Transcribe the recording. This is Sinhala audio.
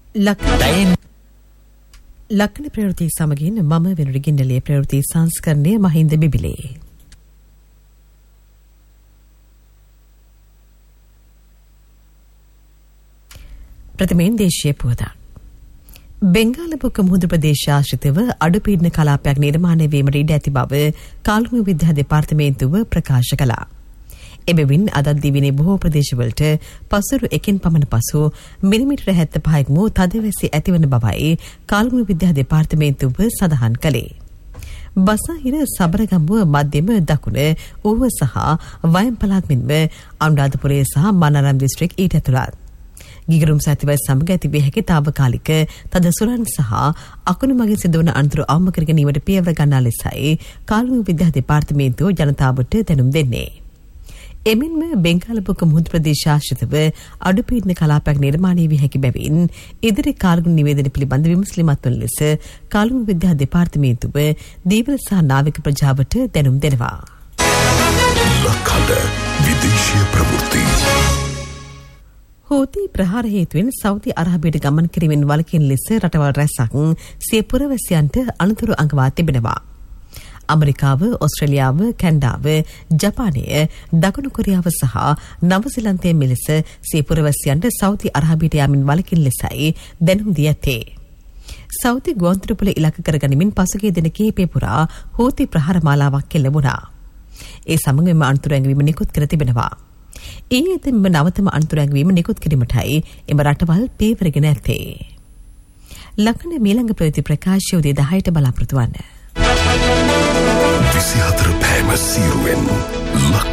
ලක්න ප්‍රවෘත්ති සමගින් මම වෙනුරිගින්නලේ ප්‍රවෘත්ති සංස්කරණය මහින්ද බිබිලේ. ප්‍රථමයෙන් දේශීය පුවතක්. බෙන්ගාලපොක්ක මුහුදු ප්‍රදේශාශ්‍රිතව අඩුපීඩන කලාපයක් නිර්මාණය වීමට ඉඩ ඇති බව කාල්ගුව විද්‍යා දෙපාර්තමේන්තුව ප්‍රකාශ කළා. එබැවින් අදත් දිවිනේ බොහෝ ප්‍රදේශවලට පසුරු එකින් පමණ පසු මිලිමීටර 75ක් වූ තදවැසි ඇතිවන බවයි කාල්ගුව විද්‍යා දෙපාර්තමේන්තුව සඳහන් කළේ. බසහිර සබරගමුව මධ්‍යම දකුණ ඌව සහ වයම් පළාත් මෙන්ම අනුරාධපුරය සහ මනාරම් දිස්ත්‍රික් ඊට ඇතුළත්. ගිගරුම් සතිවයි සමග ඇතිවිය හැකි තාවකාලික තද සුළං සහ අකුණු මගින් සිදුවන අනතුරු අවම කර ගැනීමට පියවර ගන්නා ලෙසයි කාල්ගුව විද්‍යා දෙපාර්තමේන්තුව ජනතාවට දැනුම් දෙන්නේ. එමෙන්ම බෙන්ගාලපොක්ක මුහුදු ප්‍රදේශාශ්‍රිතව අඩුපීඩන කලාපයක් නිර්මාණය වී හැකි බැවින් ඉදිරි කාල්ගුව නිවේදන පිළිබඳ විමසිලිමත් වන ලෙස කාල්ගුව විද්‍යා දෙපාර්තමේන්තුව දීවල සහ නාවික ප්‍රජාවට දැනුම් දෙනවා. ලක්හඬ විදේශීය ප්‍රවෘත්ති. හෝති ප්‍රහාර හේතුවෙන් සෞදි අරාබියට ගමන් කිරීමෙන් වළකින ලෙස රටවල් රැසක් සිය පුරවැසියන්ට අනතුරු අඟවා තිබෙනවා. අමරිකාව, ඔස්ට්‍රේලියාව, කැනඩාව, ජපානය, දකුණු කොරියාව සහ නවසීලන්තය මෙලෙස සිය පුරවැසියන්ට සෞදි අරාබියට යාමෙන් වළකින ලෙසයි දැනුම් දී ඇත්තේ. සෞදි ගුවන්තොටුපොළ ඉලක්ක කරගනිමින් පසුගිය දින කිහිපය පුරා හෝති ප්‍රහාර මාලාවක් කෙල්ලවුණා. ඒ සමග මෙම අනතුරු ඇඟවීම නිකුත් කර තිබෙනවා. ඊයේද මෙම නවතම අනතුරු ඇඟවීම නිකුත් කිරීමටයි එම රටවල් පියවරගෙන ඇත්තේ. ලක්න මීළඟ ප්‍රවෘත්ති ප්‍රකාශය උදේ 10ට බලාපොරොත්තු වන්න. 24 පෑම සීරුවෙන්